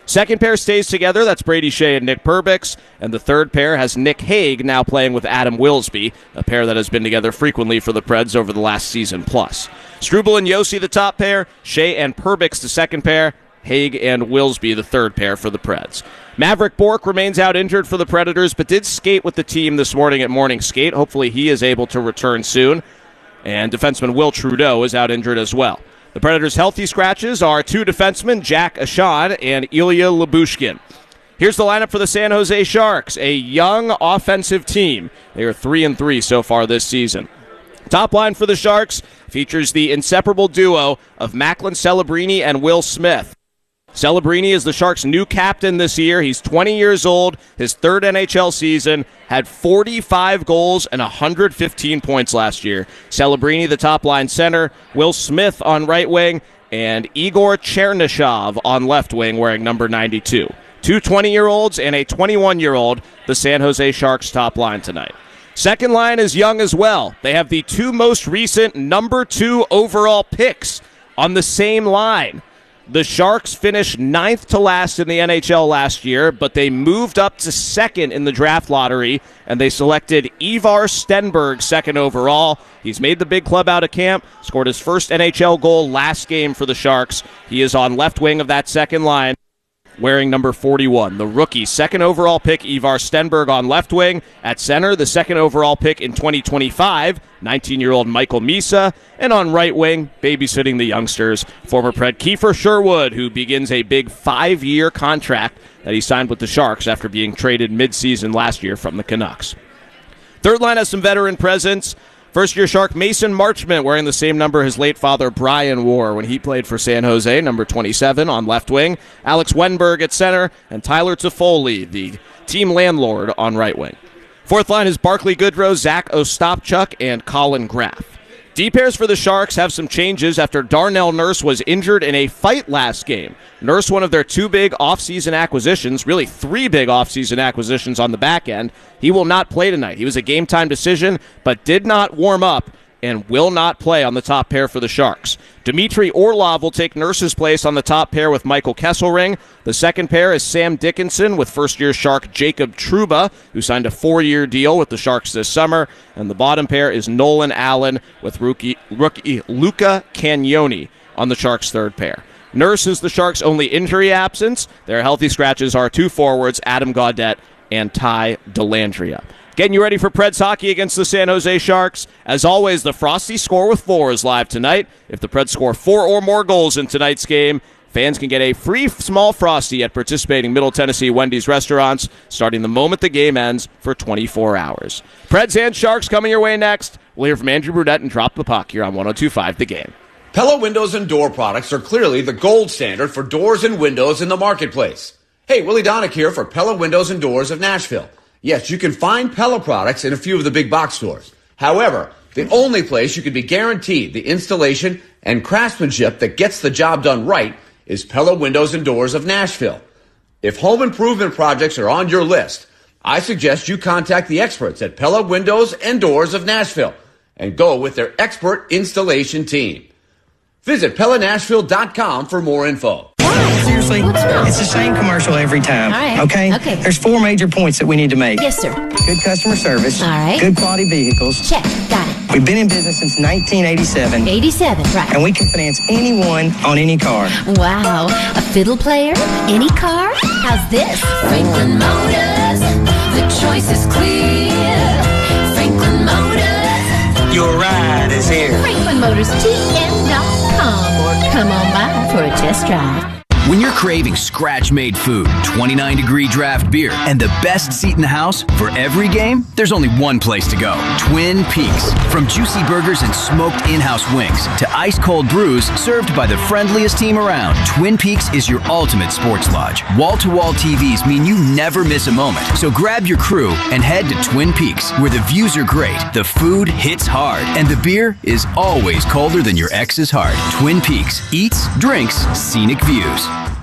Second pair stays together. That's Brady Shea and Nick Perbix. And the third pair has Nick Hague now playing with Adam Wilsby, a pair that has been together frequently for the Preds over the last season plus. Struble and Yossi the top pair, Shea and Perbix the second pair, Hague and Wilsby the third pair for the Preds. Maverick Bourque remains out injured for the Predators, but did skate with the team this morning at morning skate. Hopefully he is able to return soon. And defenseman Will Trudeau is out injured as well. The Predators' healthy scratches are two defensemen, Jack Ashad and Ilya Lyubushkin. Here's the lineup for the San Jose Sharks, a young offensive team. They are three and three so far this season. Top line for the Sharks features the inseparable duo of Macklin Celebrini and Will Smith. Celebrini is the Sharks' new captain this year. He's twenty years old, his third N H L season, had forty-five goals and one hundred fifteen points last year. Celebrini, the top-line center, Will Smith on right wing, and Igor Chernyshov on left wing wearing number ninety-two. Two twenty-year-olds and a twenty-one-year-old, the San Jose Sharks top line tonight. Second line is young as well. They have the two most recent number two overall picks on the same line. The Sharks finished ninth to last in the N H L last year, but they moved up to second in the draft lottery, and they selected Ivar Stenberg second overall. He's made the big club out of camp, scored his first N H L goal last game for the Sharks. He is on left wing of that second line, wearing number forty-one. The rookie second overall pick, Ivar Stenberg, on left wing. At center, the second overall pick in twenty twenty-five, nineteen-year-old Michael Misa. And on right wing, babysitting the youngsters, former Pred Kiefer Sherwood, who begins a big five-year contract that he signed with the Sharks after being traded mid-season last year from the Canucks. Third line has some veteran presence. First-year Shark Mason Marchment wearing the same number his late father Brian wore when he played for San Jose, number twenty-seven on left wing. Alex Wenberg at center, and Tyler Toffoli, the team landlord, on right wing. Fourth line is Barclay Goodrow, Zach Ostapchuk, and Colin Graff. D pairs for the Sharks have some changes after Darnell Nurse was injured in a fight last game. Nurse, one of their two big offseason acquisitions, really three big offseason acquisitions on the back end. He will not play tonight. He was a game-time decision, but did not warm up and will not play on the top pair for the Sharks. Dmitry Orlov will take Nurse's place on the top pair with Michael Kesselring. The second pair is Sam Dickinson with first-year Shark Jacob Trouba, who signed a four-year deal with the Sharks this summer. And the bottom pair is Nolan Allen with rookie, rookie Luca Cagnoni on the Sharks' third pair. Nurse is the Sharks' only injury absence. Their healthy scratches are two forwards, Adam Gaudette and Ty Dellandrea. Getting you ready for Preds hockey against the San Jose Sharks. As always, the Frosty Score with Four is live tonight. If the Preds score four or more goals in tonight's game, fans can get a free small Frosty at participating Middle Tennessee Wendy's restaurants starting the moment the game ends for twenty-four hours. Preds and Sharks coming your way next. We'll hear from Andrew Brunette and Drop the Puck here on one oh two point five The Game. Pella Windows and Door products are clearly the gold standard for doors and windows in the marketplace. Hey, Willie Donick here for Pella Windows and Doors of Nashville. Yes, you can find Pella products in a few of the big box stores. However, the only place you can be guaranteed the installation and craftsmanship that gets the job done right is Pella Windows and Doors of Nashville. If home improvement projects are on your list, I suggest you contact the experts at Pella Windows and Doors of Nashville and go with their expert installation team. Visit Pella Nashville dot com for more info. Seriously, it's the same commercial every time. All right. Okay? Okay. There's four major points that we need to make. Yes, sir. Good customer service. All right. Good quality vehicles. Check. Got it. We've been in business since nineteen eighty-seven. eighty-seven, right. And we can finance anyone on any car. Wow. A fiddle player? Any car? How's this? Franklin Motors, the choice is clear. Franklin Motors, your ride is here. Franklin Motors T M dot com or come on by for a test drive. When you're craving scratch-made food, twenty-nine degree draft beer, and the best seat in the house for every game, there's only one place to go. Twin Peaks. From juicy burgers and smoked in-house wings to ice-cold brews served by the friendliest team around, Twin Peaks is your ultimate sports lodge. Wall-to-wall T Vs mean you never miss a moment. So grab your crew and head to Twin Peaks, where the views are great, the food hits hard, and the beer is always colder than your ex's heart. Twin Peaks. Eats, drinks, scenic views.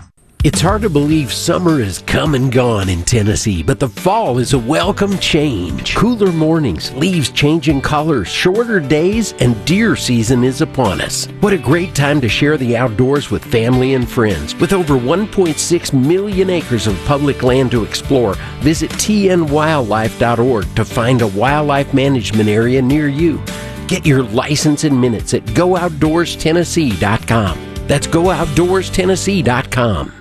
It's hard to believe summer is come and gone in Tennessee, but the fall is a welcome change. Cooler mornings, leaves changing colors, shorter days, and deer season is upon us. What a great time to share the outdoors with family and friends. With over one point six million acres of public land to explore, visit T N wildlife dot org to find a wildlife management area near you. Get your license in minutes at go outdoors tennessee dot com. That's go outdoors tennessee dot com.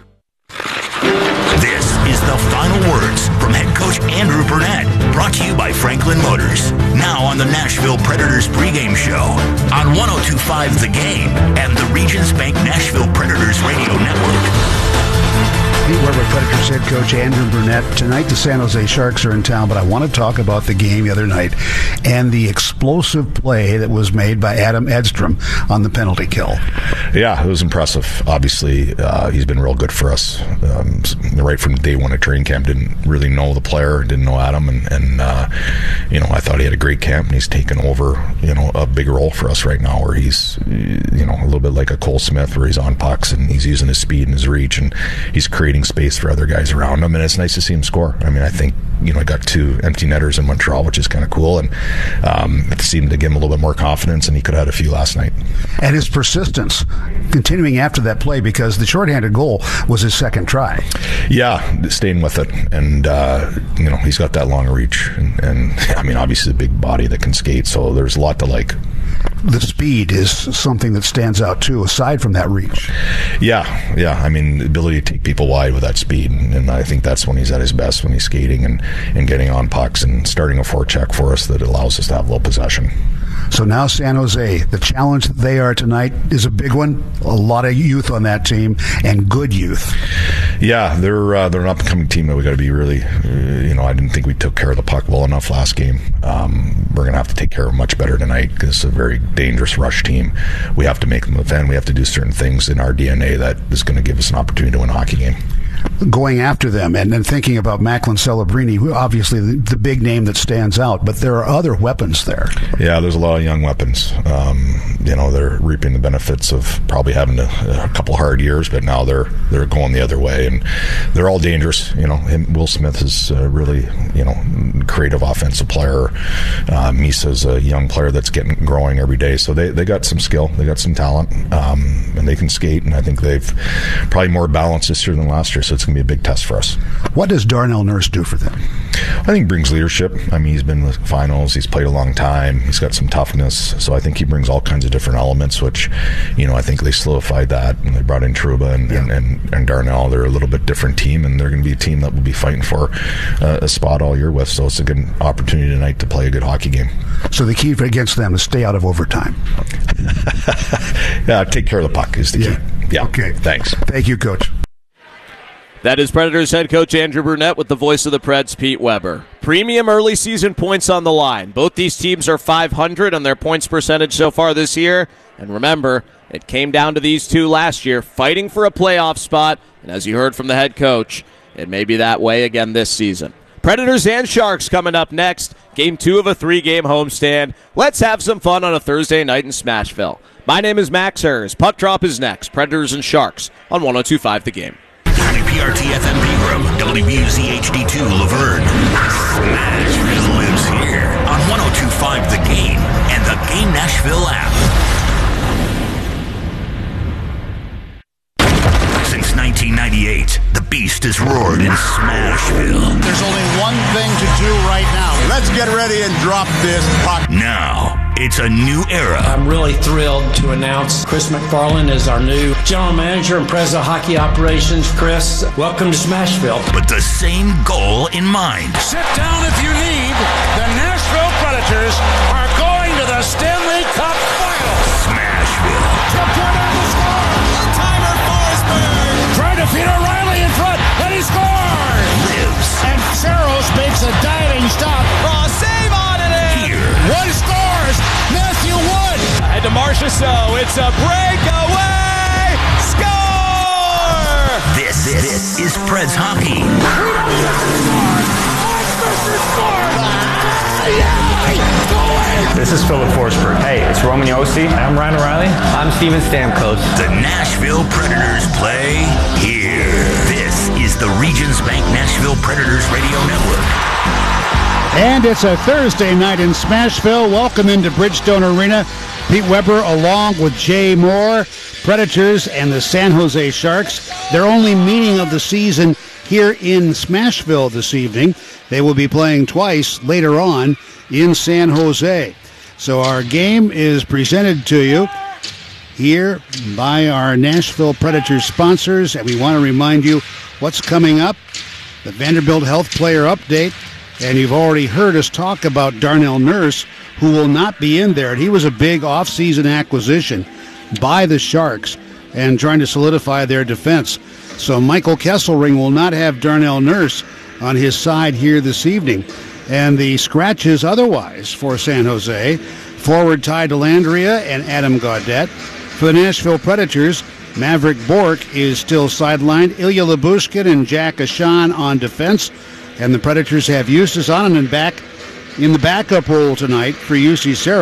This is the final words from head coach Andrew Burnett, brought to you by Franklin Motors. Now on the Nashville Predators pregame show on one oh two point five The Game and the Regions Bank Nashville Predators radio network. Pete Weber, Predators head coach Andrew Burnett. Tonight the San Jose Sharks are in town, but I want to talk about the game the other night and the explosive play that was made by Adam Edstrom on the penalty kill. Yeah, it was impressive. Obviously, uh, he's been real good for us. Um, right from day one at training camp, didn't really know the player, didn't know Adam, and, and uh, you know, I thought he had a great camp, and he's taken over, you know, a big role for us right now, where he's, you know, a little bit like a Cole Smith, where he's on pucks and he's using his speed and his reach, and he's creating space for other guys around him, and it's nice to see him score. I mean, I think, you know, I got two empty netters in Montreal, which is kind of cool, and um, it seemed to give him a little bit more confidence, and he could have had a few last night. And his persistence, continuing after that play, because the shorthanded goal was his second try. Yeah, staying with it, and uh, you know, he's got that long reach, and, and I mean, obviously a big body that can skate, so there's a lot to like. The speed is something that stands out too, aside from that reach. Yeah, yeah. I mean, the ability to take people wide with that speed, and, and I think that's when he's at his best, when he's skating and, and getting on pucks and starting a forecheck for us that allows us to have low possession. So now San Jose, the challenge that they are tonight is a big one. A lot of youth on that team, and good youth. Yeah, they're uh, they're an up-and-coming team that we got to be really, uh, you know, I didn't think we took care of the puck well enough last game. Um, we're going to have to take care of it much better tonight, because it's a very dangerous rush team. We have to make them defend. We have to do certain things in our D N A that is going to give us an opportunity to win a hockey game. Going after them, and then thinking about Macklin Celebrini, who obviously the, the big name that stands out, but there are other weapons there. Yeah, there's a lot of young weapons. Um, you know, they're reaping the benefits of probably having a, a couple hard years, but now they're they're going the other way, and they're all dangerous. You know, him, Will Smith is a really, you know, creative offensive player. Uh, Misa's a young player that's getting growing every day, so they, they got some skill, they got some talent, um, and they can skate, and I think they've probably more balanced this year than last year, so it's going to be a big test for us. What does Darnell Nurse do for them? I think he brings leadership. I mean, he's been in the finals, he's played a long time, he's got some toughness, so I think he brings all kinds of different elements, which, you know, I think they solidified that, and they brought in Trouba and, yeah. and, and, and Darnell. They're a little bit different team, and they're going to be a team that will be fighting for uh, a spot all year with, so it's a good opportunity tonight to play a good hockey game. So the key for against them is stay out of overtime. Yeah, take care of the puck is the yeah. key. Yeah. Okay. Thanks. Thank you, Coach. That is Predators head coach Andrew Burnett with the voice of the Preds, Pete Weber. Premium early season points on the line. Both these teams are five hundred on their points percentage so far this year. And remember, it came down to these two last year, fighting for a playoff spot. And as you heard from the head coach, it may be that way again this season. Predators and Sharks coming up next. Game two of a three-game homestand. Let's have some fun on a Thursday night in Smashville. My name is Max Hers. Puck Drop is next. Predators and Sharks on one oh two point five The Game. W P R T F M Pegram, W B U Z H D two Laverne. Smashville lives here on one oh two point five The Game and the Game Nashville app. Since nineteen ninety-eight, the Beast has roared in Smashville. There's only one thing to do right now. Let's get ready and drop this puck. Now, it's a new era. I'm really thrilled to announce Chris McFarland as our new general manager and president of hockey operations. Chris, welcome to Smashville. But the same goal in mind. Sit down if you need. The Nashville Predators are going to the Stanley Cup Finals. Smashville. Tipped one on the score. Timer Forsberg. Trying to feed O'Reilly in front, and he scores. Lives. And Saros makes a diving stop. Oh, save on it in. Here. One scores. Matthew Wood. Ahead to Marchessault. It's a breakaway. Score! This, this is Preds hockey. Score! Score! Ah, yeah! This is Philip Forsberg. Hey, it's Roman Yossi. I'm Ryan O'Reilly. I'm Steven Stamkos. The Nashville Predators play here. This is the Regions Bank Nashville Predators Radio Network. And it's a Thursday night in Smashville. Welcome into Bridgestone Arena. Pete Weber along with Jay Moore, Predators and the San Jose Sharks. Their only meeting of the season here in Smashville this evening. They will be playing twice later on in San Jose. So our game is presented to you here by our Nashville Predators sponsors, and we want to remind you what's coming up, the Vanderbilt Health Player Update, and you've already heard us talk about Darnell Nurse, who will not be in there. He was a big off-season acquisition by the Sharks and trying to solidify their defense. So Michael Kesselring will not have Darnell Nurse on his side here this evening. And the scratches otherwise for San Jose, forward Ty Dellandrea and Adam Gaudette. For the Nashville Predators, Maverick Bourque is still sidelined. Ilya Lyubushkin and Jack Ashan on defense. And the Predators have Justus Annunen back in the backup role tonight for U C Saros.